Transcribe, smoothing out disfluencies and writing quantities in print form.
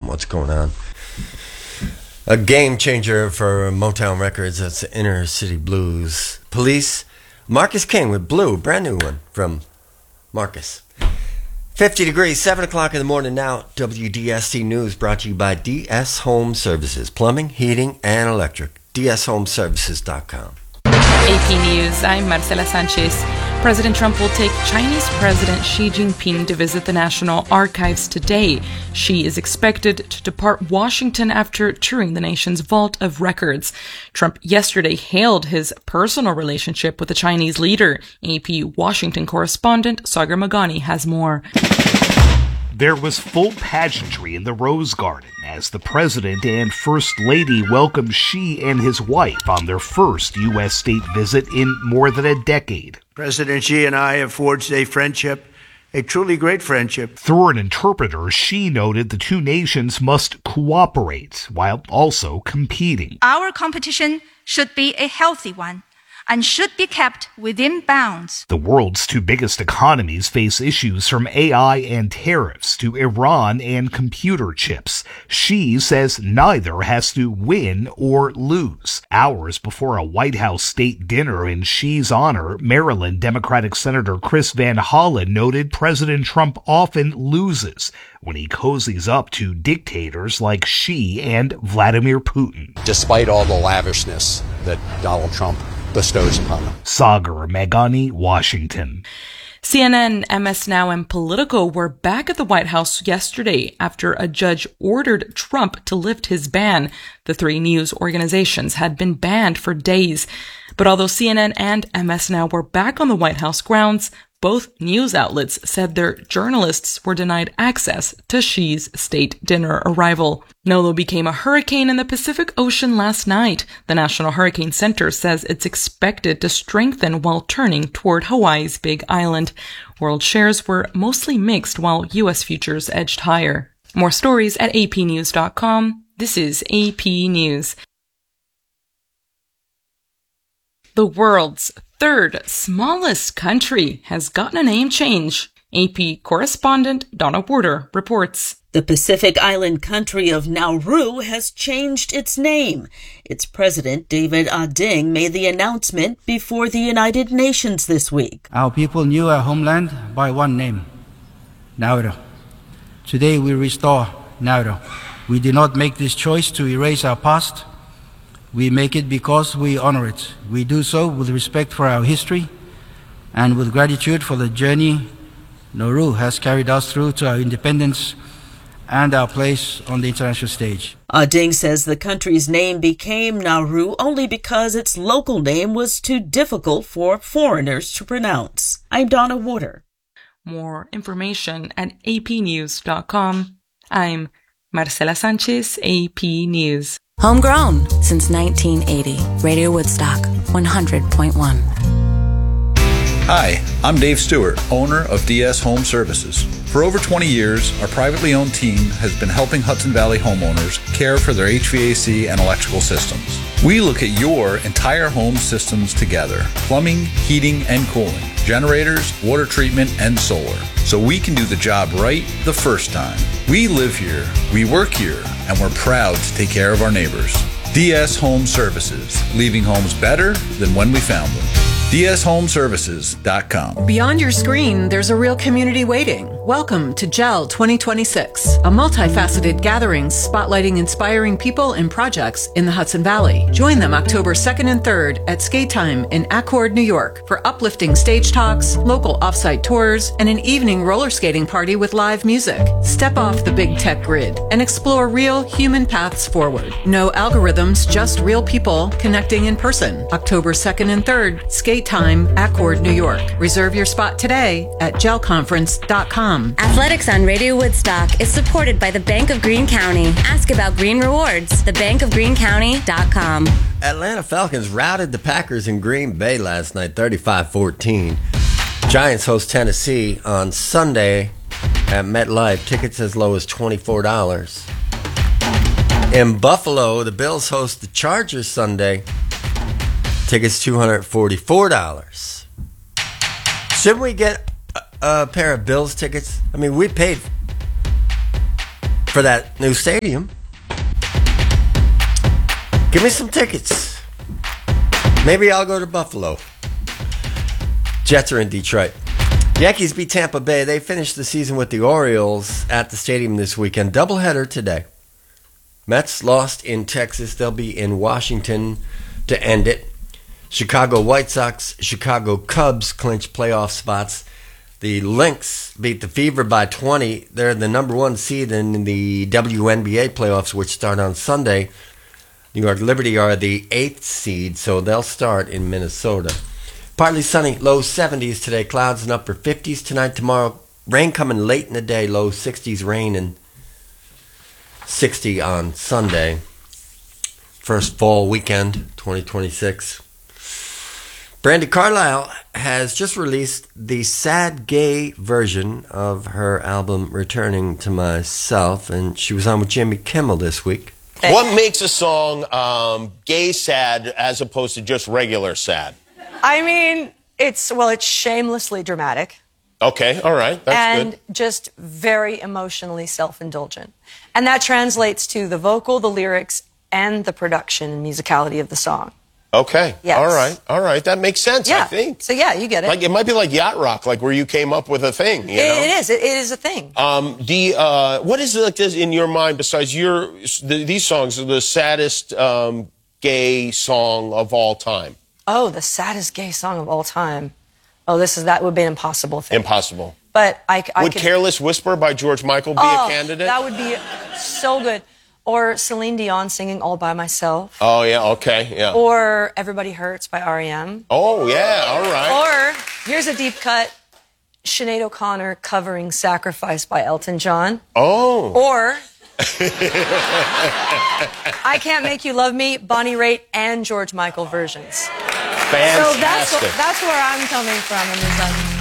what's going on. A game changer for Motown Records. That's the Inner City Blues. Police, Marcus King with Blue, brand new one from Marcus. 50 degrees, 7 o'clock in the morning now. WDST News brought to you by DS Home Services. Plumbing, heating, and electric. DSHomeservices.com. AP News, I'm Marcela Sanchez. President Trump will take Chinese President Xi Jinping to visit the National Archives today. Xi is expected to depart Washington after touring the nation's vault of records. Trump yesterday hailed his personal relationship with the Chinese leader. AP Washington correspondent Sagar Magani has more. There was full pageantry in the Rose Garden as the President and First Lady welcomed Xi and his wife on their first U.S. state visit in more than a decade. President Xi and I have forged a friendship, a truly great friendship. Through an interpreter, Xi noted the two nations must cooperate while also competing. Our competition should be a healthy one and should be kept within bounds. The world's two biggest economies face issues from AI and tariffs to Iran and computer chips. Xi says neither has to win or lose. Hours before a White House state dinner in Xi's honor, Maryland Democratic Senator Chris Van Hollen noted President Trump often loses when he cozies up to dictators like Xi and Vladimir Putin. Despite all the lavishness that Donald Trump bestows upon them. Sagar Magani, Washington. CNN, MS Now, and Politico were back at the White House yesterday after a judge ordered Trump to lift his ban. The three news organizations had been banned for days. But although CNN and MS Now were back on the White House grounds, both news outlets said their journalists were denied access to Xi's state dinner arrival. Nolo became a hurricane in the Pacific Ocean last night. The National Hurricane Center says it's expected to strengthen while turning toward Hawaii's Big Island. World shares were mostly mixed while U.S. futures edged higher. More stories at apnews.com. This is AP News. The world's third smallest country has gotten a name change. AP correspondent Donna Warder reports. The Pacific island country of Nauru has changed its name. Its president, David Ading, made the announcement before the United Nations this week. Our people knew our homeland by one name, Nauru. Today we restore Nauru. We did not make this choice to erase our past. We make it because we honor it. We do so with respect for our history and with gratitude for the journey Nauru has carried us through to our independence and our place on the international stage. Ading says the country's name became Nauru only because its local name was too difficult for foreigners to pronounce. I'm Donna Warder. More information at apnews.com. I'm Marcela Sanchez, AP News. Homegrown since 1980. Radio Woodstock, 100.1. Hi, I'm Dave Stewart, owner of DS Home Services. For over 20 years, our privately owned team has been helping Hudson Valley homeowners care for their HVAC and electrical systems. We look at your entire home systems together: plumbing, heating, and cooling, generators, water treatment, and solar, so we can do the job right the first time. We live here, we work here, and we're proud to take care of our neighbors. DS Home Services, leaving homes better than when we found them. DSHomeservices.com. Beyond your screen, there's a real community waiting. Welcome to GEL 2026, a multifaceted gathering spotlighting inspiring people and projects in the Hudson Valley. Join them October 2nd and 3rd at Skate Time in Accord, New York for uplifting stage talks, local offsite tours, and an evening roller skating party with live music. Step off the big tech grid and explore real human paths forward. No algorithms, just real people connecting in person. October 2nd and 3rd, Skate Time, Accord, New York. Reserve your spot today at gelconference.com. Athletics on Radio Woodstock is supported by the Bank of Greene County. Ask about Green Rewards. thebankofgreenecounty.com. Atlanta Falcons routed the Packers in Green Bay last night, 35-14. Giants host Tennessee on Sunday at MetLife. Tickets as low as $24. In Buffalo, the Bills host the Chargers Sunday. Tickets $244. Shouldn't we get a pair of Bills tickets? I mean, we paid for that new stadium. Give me some tickets. Maybe I'll go to Buffalo. Jets are in Detroit. Yankees beat Tampa Bay. They finished the season with the Orioles at the stadium this weekend. Doubleheader today. Mets lost in Texas. They'll be in Washington to end it. Chicago White Sox, Chicago Cubs clinch playoff spots. The Lynx beat the Fever by 20. They're the number one seed in the WNBA playoffs, which start on Sunday. New York Liberty are the 8th seed, so they'll start in Minnesota. Partly sunny, low 70s today, clouds and upper 50s tonight, tomorrow. Rain coming late in the day, low 60s, rain and 60 on Sunday. First fall weekend, 2026. Brandi Carlile has just released the sad gay version of her album Returning to Myself, and she was on with Jimmy Kimmel this week. What makes a song gay sad as opposed to just regular sad? I mean, it's shamelessly dramatic. Okay, all right, that's good. And just very emotionally self-indulgent. And that translates to the vocal, the lyrics, and the production and musicality of the song. Okay, yes. all right, that makes sense, yeah. I think. So yeah, you get it. Like, it might be like yacht rock, like where you came up with a thing, you know? It is a thing. What is like this in your mind besides these songs are the saddest gay song of all time? Oh, the saddest gay song of all time. Oh, that would be an impossible thing. Impossible. But would Careless Whisper by George Michael be a candidate? That would be so good. Or Celine Dion singing All by Myself. Oh, yeah, okay, yeah. Or Everybody Hurts by R.E.M. Oh, yeah, all right. Or, here's a deep cut, Sinead O'Connor covering Sacrifice by Elton John. Oh. Or I Can't Make You Love Me, Bonnie Raitt, and George Michael versions. Fantastic. So that's where I'm coming from in this.